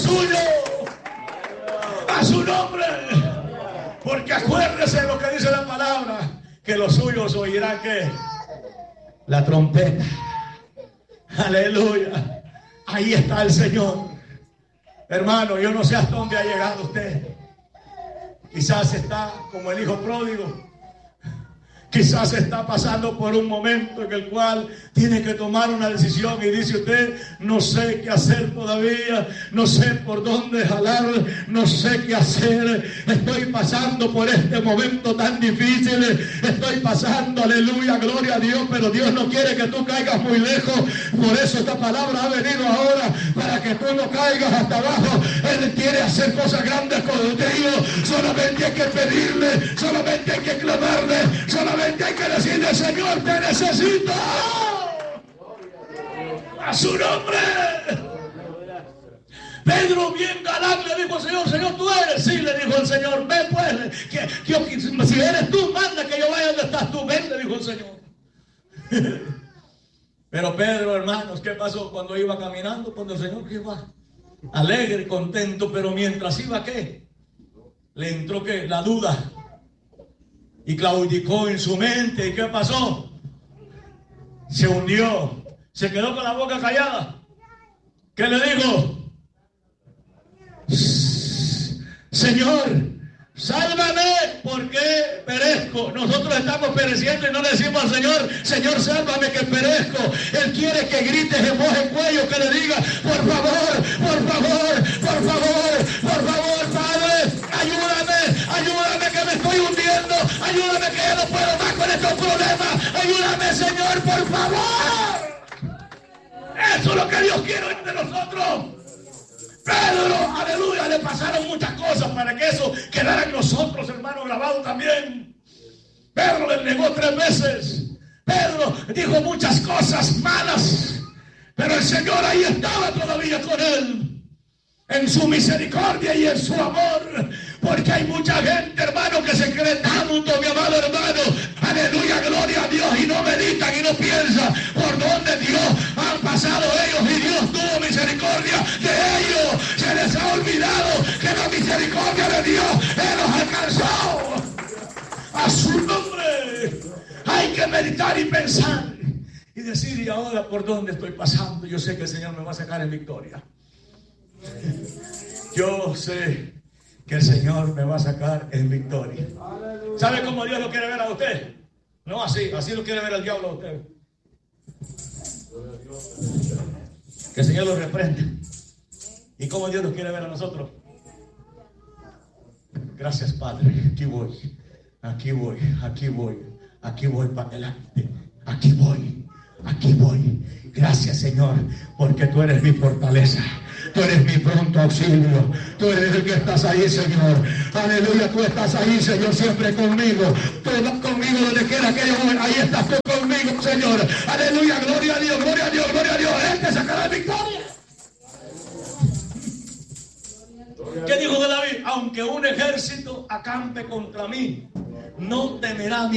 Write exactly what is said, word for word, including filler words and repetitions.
suyo. A su nombre. Porque acuérdese de lo que dice la palabra, que los suyos oirán que la trompeta. Aleluya. Ahí está el Señor. Hermano, yo no sé hasta dónde ha llegado usted. Quizás está como el hijo pródigo. Quizás está pasando por un momento en el cual tiene que tomar una decisión y dice usted, no sé qué hacer todavía, no sé por dónde jalar, no sé qué hacer, estoy pasando por este momento tan difícil, estoy pasando, aleluya, gloria a Dios, pero Dios no quiere que tú caigas muy lejos. Por eso esta palabra ha venido ahora, para que tú no caigas hasta abajo. Él quiere hacer cosas grandes contigo, solamente hay que pedirle, solamente hay que clamarle, solamente hay que decirle, Señor, te necesito. A su nombre. Pedro bien galán le dijo al Señor, Señor, tú eres. Sí, le dijo el Señor, ven pues, que, que, si eres tú, manda que yo vaya donde estás tú, ven, le dijo el Señor. Pero Pedro, hermanos, ¿qué pasó cuando iba caminando? Cuando el Señor iba alegre, contento, pero mientras iba, ¿qué? Le entró, ¿qué? La duda. Y claudicó en su mente. ¿Y qué pasó? Se hundió. Se quedó con la boca callada. ¿Qué le dijo? Señor, sálvame porque perezco. Nosotros estamos pereciendo y no le decimos al Señor, Señor, sálvame que perezco. Él quiere que grites en voz en cuello, que le diga, por favor, por favor, por favor, por favor, Padre, ayúdame, ayúdame que me estoy hundiendo, ayúdame que ya no puedo más con estos problemas, ayúdame, Señor, por favor. Eso es lo que Dios quiere de nosotros. Pedro, aleluya, le pasaron muchas cosas para que eso quedara en nosotros, hermano, grabado también. Pedro le negó tres veces. Pedro dijo muchas cosas malas, pero el Señor ahí estaba todavía con él, en su misericordia y en su amor. Porque hay mucha gente, hermano, que se cree tanto, mi amado hermano, aleluya, gloria a Dios, y no meditan y no piensan por dónde Dios han pasado ellos, y Dios tuvo misericordia de ellos. Se les ha olvidado que la misericordia de Dios Él los alcanzó. A su nombre hay que meditar y pensar y decir, y ahora por dónde estoy pasando, yo sé que el Señor me va a sacar en victoria. Yo sé que el Señor me va a sacar en victoria. ¿Sabe cómo Dios lo quiere ver a usted? No así, así lo quiere ver el diablo a usted. Que el Señor lo reprenda. ¿Y cómo Dios nos quiere ver a nosotros? Gracias, Padre. Aquí voy, aquí voy, aquí voy, aquí voy para adelante. Aquí voy, aquí voy. Gracias, Señor, porque tú eres mi fortaleza. Tú eres mi pronto auxilio. Tú eres el que estás ahí, Señor. Aleluya, tú estás ahí, Señor, siempre conmigo. Tú estás conmigo donde quiera que yo voy. Ahí estás tú conmigo, Señor. Aleluya, gloria a Dios, gloria a Dios, gloria a Dios. Él te sacará victoria. ¿Qué dijo de David? Aunque un ejército acampe contra mí, no temerá mi